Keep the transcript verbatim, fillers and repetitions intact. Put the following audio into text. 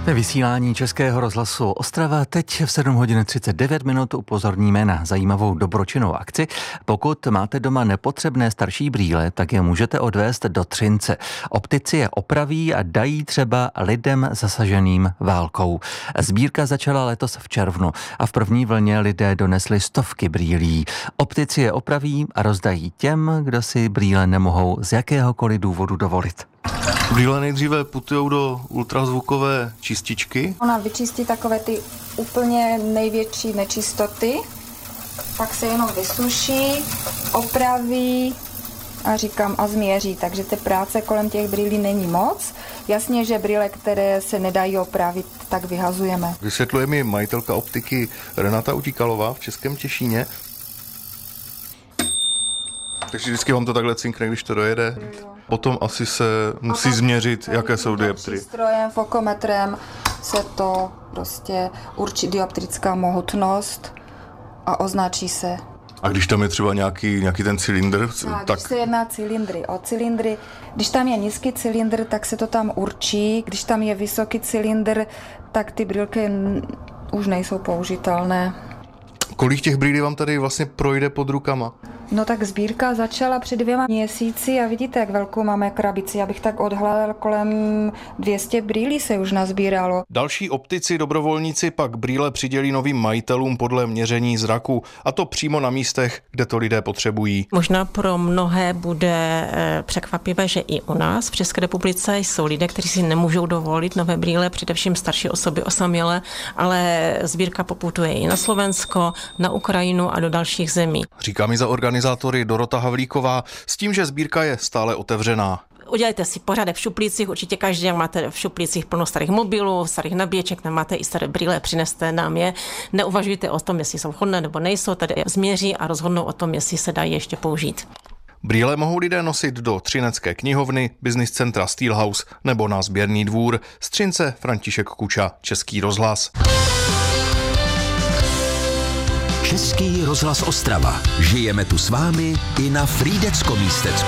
Vysílání Českého rozhlasu Ostrava teď v sedm hodin třicet devět minut upozorníme na zajímavou dobročinnou akci. Pokud máte doma nepotřebné starší brýle, tak je můžete odvést do Třince. Optici je opraví a dají třeba lidem zasaženým válkou. Sbírka začala letos v červnu a v první vlně lidé donesli stovky brýlí. Optici je opraví a rozdají těm, kdo si brýle nemohou z jakéhokoliv důvodu dovolit. Brýle nejdříve putujou do ultrazvukové čističky. Ona vyčistí takové ty úplně největší nečistoty, pak se jenom vysuší, opraví a říkám a změří, takže ty práce kolem těch brýlí není moc. Jasně, že brýle, které se nedají opravit, tak vyhazujeme. Vysvětluje mi majitelka optiky Renata Utíkalová v Českém Těšíně. Takže vždycky vám to takhle cinkne, když to dojede. Potom asi se musí potom změřit, jaké jsou dioptrie. Přístrojem, fokometrem se to prostě určí dioptrická mohutnost a označí se. A když tam je třeba nějaký, nějaký ten cylindr, tak... tak... Když se jedná cylindry, o cylindry, když tam je nízký cylindr, tak se to tam určí. Když tam je vysoký cylindr, tak ty brýlky už nejsou použitelné. Kolik těch brýlí vám tady vlastně projde pod rukama? No tak sbírka začala před dvěma měsíci a vidíte, jak velkou máme krabici. Já bych tak odhledal kolem dvě stě brýlí se už nazbíralo. Další optici dobrovolníci pak brýle přidělí novým majitelům podle měření zraku, a to přímo na místech, kde to lidé potřebují. Možná pro mnohé bude překvapivé, že i u nás v České republice jsou lidé, kteří si nemůžou dovolit nové brýle, především starší osoby osamělé, ale sbírka poputuje i na Slovensko, na Ukrajinu a do dalších zemí. Říká mi za organizátory Dorota Havlíková s tím, že sbírka je stále otevřená. Udělejte si pořádek v šuplících, určitě každý, jak máte v šuplících plno starých mobilů, starých nabíječek, tam máte i staré brýle, přineste nám je. Neuvažujte o tom, jestli jsou vhodné nebo nejsou, tady je změří a rozhodnou o tom, jestli se dají ještě použít. Brýle mohou lidé nosit do Třinecké knihovny, business centra Steelhouse nebo na sběrný dvůr. Z Třince František Kuča, Český rozhlas. Český rozhlas Ostrava. Žijeme tu s vámi i na Frýdecko-Místecku.